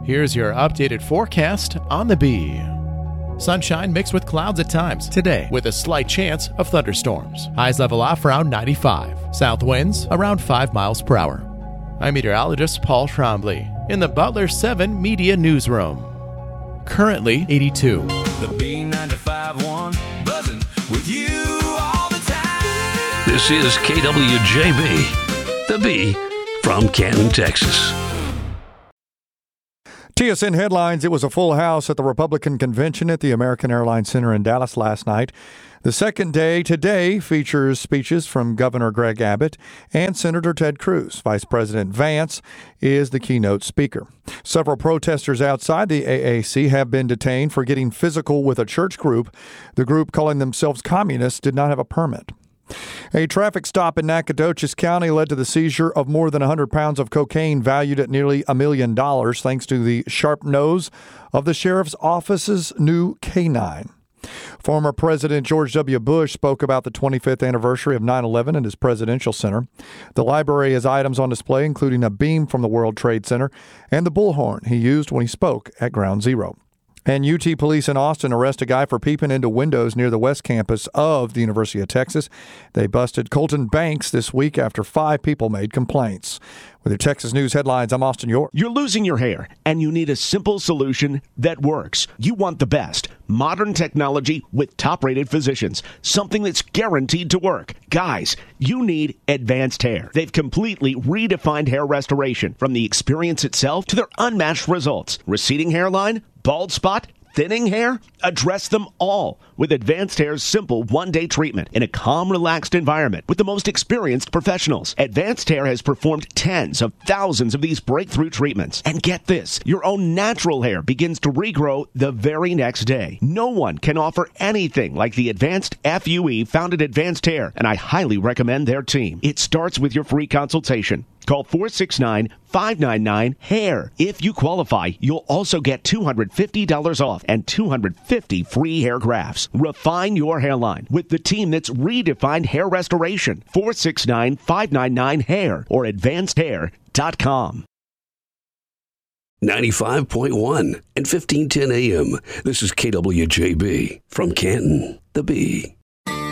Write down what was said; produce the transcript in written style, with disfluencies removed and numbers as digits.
Here's your updated forecast on the Bee. Sunshine mixed with clouds at times today with a slight chance of thunderstorms. Highs level off around 95. South winds around 5 miles per hour. I'm meteorologist Paul Trombley in the Butler 7 Media Newsroom. Currently 82. The B95.1 buzzing with you all the time. This is KWJB, the Bee from Canton, Texas. TSN headlines. It was a full house at the Republican convention at the American Airlines Center in Dallas last night. The second day today features speeches from Governor Greg Abbott and Senator Ted Cruz. Vice President Vance is the keynote speaker. Several protesters outside the AAC have been detained for getting physical with a church group. The group, calling themselves communists, did not have a permit. A traffic stop in Nacogdoches County led to the seizure of more than 100 pounds of cocaine valued at nearly $1 million thanks to the sharp nose of the sheriff's office's new canine. Former President George W. Bush spoke about the 25th anniversary of 9/11 at his presidential center. The library has items on display, including a beam from the World Trade Center and the bullhorn he used when he spoke at Ground Zero. And UT police in Austin arrest a guy for peeping into windows near the West Campus of the University of Texas. They busted Colton Banks this week after 5 people made complaints. With your Texas News headlines, I'm Austin York. You're losing your hair, and you need a simple solution that works. You want the best. Modern technology with top-rated physicians. Something that's guaranteed to work. Guys, you need Advanced Hair. They've completely redefined hair restoration, from the experience itself to their unmatched results. Receding hairline, bald spot, thinning hair? Address them all with Advanced Hair's simple one-day treatment in a calm, relaxed environment with the most experienced professionals. Advanced Hair has performed tens of thousands of these breakthrough treatments. And get this, your own natural hair begins to regrow the very next day. No one can offer anything like the Advanced FUE found at Advanced Hair, and I highly recommend their team. It starts with your free consultation. Call 469-599-HAIR. If you qualify, you'll also get $250 off and 250 free hair grafts. Refine your hairline with the team that's redefined hair restoration. 469-599-HAIR or advancedhair.com. 95.1 and 1510 AM. This is KWJB from Canton, the Bee.